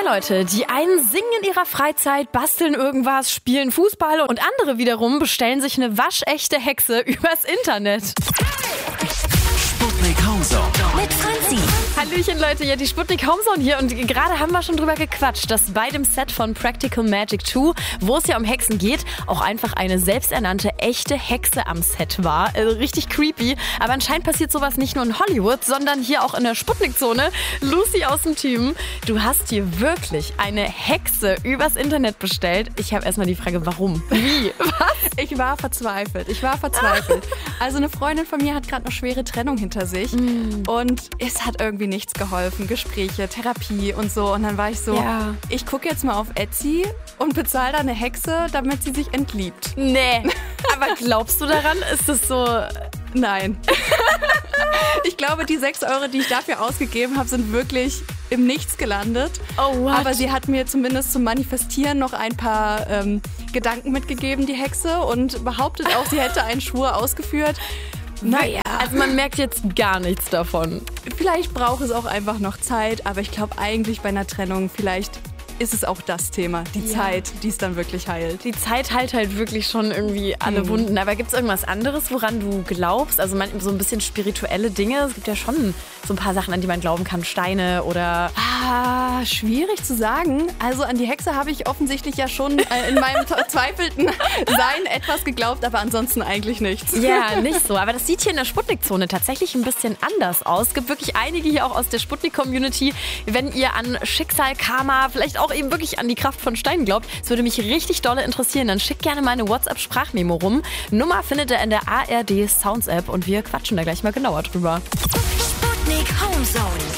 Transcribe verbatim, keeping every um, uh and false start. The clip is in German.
Leute, die einen singen in ihrer Freizeit, basteln irgendwas, spielen Fußball und andere wiederum bestellen sich eine waschechte Hexe übers Internet. Sputnik Homezone mit Franzi. Hallöchen Leute, ja die Sputnik Homezone hier und gerade haben wir schon drüber gequatscht, dass bei dem Set von Practical Magic zwei, wo es ja um Hexen geht, auch einfach eine selbsternannte echte Hexe am Set war. Also richtig creepy, aber anscheinend passiert sowas nicht nur in Hollywood, sondern hier auch in der Sputnik-Zone. Lucy aus dem Team, du hast hier wirklich eine Hexe übers Internet bestellt. Ich habe erstmal die Frage, warum? Wie? Was? Ich war verzweifelt. Ich war verzweifelt. Also eine Freundin von mir hat gerade eine schwere Trennung hinter sich Mm. und es hat irgendwie nichts geholfen. Gespräche, Therapie und so. Und dann war ich so, Ja. ich gucke jetzt mal auf Etsy und bezahle da eine Hexe, damit sie sich entliebt. Nee. Aber glaubst du daran? Ist das so... Nein. Ich glaube, die sechs Euro, die ich dafür ausgegeben habe, sind wirklich im Nichts gelandet. Oh, what? Aber sie hat mir zumindest zum Manifestieren noch ein paar ähm, Gedanken mitgegeben, die Hexe, und behauptet auch, sie hätte einen Schwur ausgeführt. Naja, Also man merkt jetzt gar nichts davon. vielleicht braucht es auch einfach noch Zeit, aber ich glaube eigentlich bei einer Trennung, vielleicht ist es auch das Thema, die Ja. Zeit, die es dann wirklich heilt. Die Zeit heilt halt wirklich schon irgendwie alle Wunden. Aber gibt es irgendwas anderes, woran du glaubst? Also man, so ein bisschen spirituelle Dinge. Es gibt ja schon so ein paar Sachen, an die man glauben kann. Steine oder... Ah, schwierig zu sagen. Also an die Hexe habe ich offensichtlich ja schon äh, in meinem verzweifelten Sein etwas geglaubt, aber ansonsten eigentlich nichts. Ja, nicht so. Aber das sieht hier in der Sputnik-Zone tatsächlich ein bisschen anders aus. Es gibt wirklich einige hier auch aus der Sputnik-Community. Wenn ihr an Schicksal, Karma, vielleicht auch eben wirklich an die Kraft von Steinen glaubt, es würde mich richtig dolle interessieren. Dann schickt gerne mal eine WhatsApp-Sprachmemo rum. Nummer findet ihr in der A R D Sounds App und wir quatschen da gleich mal genauer drüber. Sputnik Homezone.